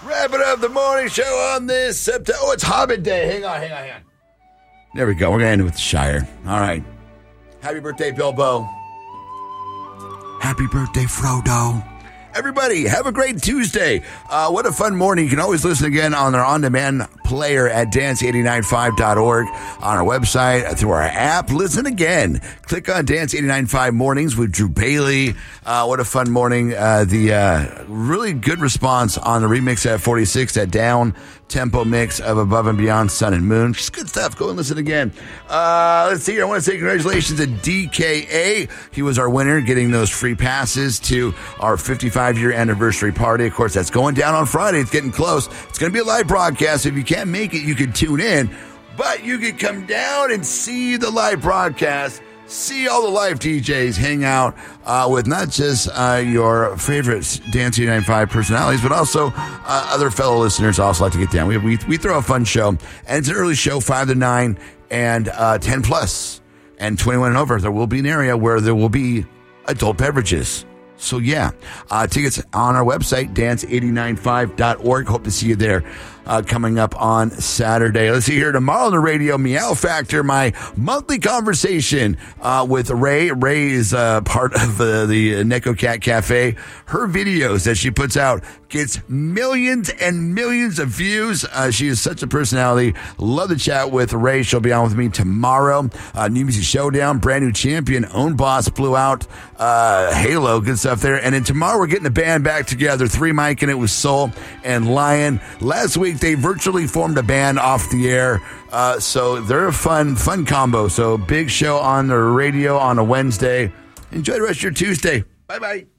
Wrapping up the morning show on this September. Oh, it's Hobbit Day. Hang on. There we go. We're going to end with the Shire. All right. Happy birthday, Bilbo. Happy birthday, Frodo. Everybody, have a great Tuesday. What a fun morning. You can always listen again on our on-demand player at dance895.org, on our website, through our app. Listen again. Click on Dance 89.5 Mornings with Drew Bailey. What a fun morning. The really good response on the remix at 46, that down tempo mix of Above and Beyond Sun and Moon. Just good stuff. Go and listen again. Let's see here. I want to say congratulations to DKA. He was our winner, getting those free passes to our 55-year anniversary party. Of course, that's going down on Friday. It's getting close. It's going to be a live broadcast. If you can't make it, you can tune in, but you can come down and see the live broadcast. See all the live DJs hang out with not just your favorite Dance 89.5 personalities, but also other fellow listeners also like to get down. We throw a fun show, and it's an early show, 5 to 9, and 10 plus, and 21 and over. There will be an area where there will be adult beverages. So, yeah, tickets on our website, dance895.org. Hope to see you there coming up on Saturday. Let's see here tomorrow on the radio, Meow Factor, my monthly conversation with Ray. Ray is part of the Neko Cat Cafe. Her videos that she puts out gets millions and millions of views. She is such a personality. Love to chat with Ray. She'll be on with me tomorrow. New Music Showdown, brand new champion, Own Boss blew out. Halo, good stuff there. And then tomorrow we're getting the band back together. 3 Mike and it was Soul and Lion. Last week they virtually formed a band off the air. So they're a fun combo. So big show on the radio on a Wednesday. Enjoy the rest of your Tuesday. Bye-bye.